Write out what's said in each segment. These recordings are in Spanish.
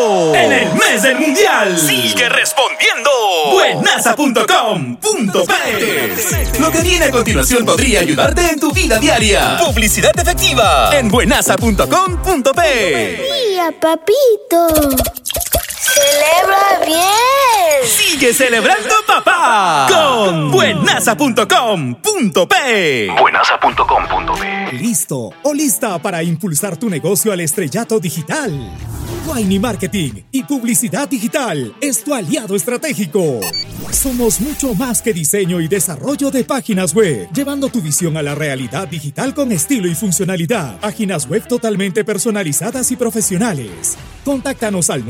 respondiendo. En el mes del mundial. Sigue respondiendo. Buenaza.com.pe. Lo que viene a continuación podría ayudarte en tu vida diaria. Publicidad efectiva en buenaza.com.pe. Mira, papito. ¡Celebra bien! ¡Sigue celebrando, papá! Con buenaza.com.pe. Buenaza.com.pe. ¿Listo o lista para impulsar tu negocio al estrellato digital? Quaini Marketing y Publicidad Digital es tu aliado estratégico. Somos mucho más que diseño y desarrollo de páginas web, llevando tu visión a la realidad digital con estilo y funcionalidad. Páginas web totalmente personalizadas y profesionales. Contáctanos al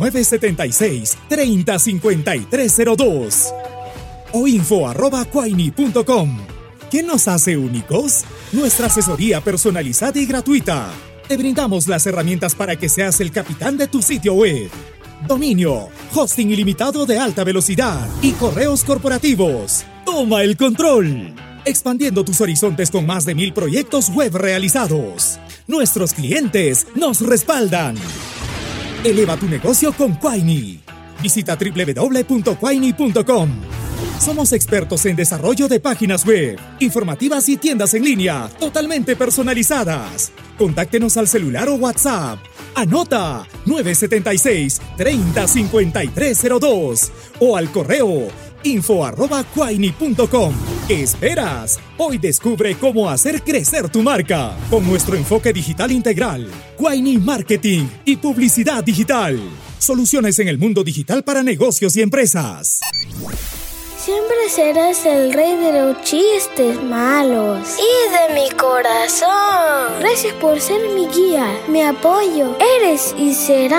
976-305302 o info@quaini.com. ¿Qué nos hace únicos? Nuestra asesoría personalizada y gratuita. Te brindamos las herramientas para que seas el capitán de tu sitio web. Dominio, hosting ilimitado de alta velocidad y correos corporativos. Toma el control. Expandiendo tus horizontes con más de 1000 proyectos web realizados. Nuestros clientes nos respaldan. Eleva tu negocio con Quaini. Visita www.quaini.com. Somos expertos en desarrollo de páginas web, informativas y tiendas en línea, totalmente personalizadas. Contáctenos al celular o WhatsApp. Anota 976-305302 o al correo info@quaini.com. ¿Qué esperas? Hoy descubre cómo hacer crecer tu marca con nuestro enfoque digital integral. Quaini Marketing y Publicidad Digital. Soluciones en el mundo digital para negocios y empresas. Siempre serás el rey de los chistes malos y de mi corazón. Gracias por ser mi guía, mi apoyo. Eres y serás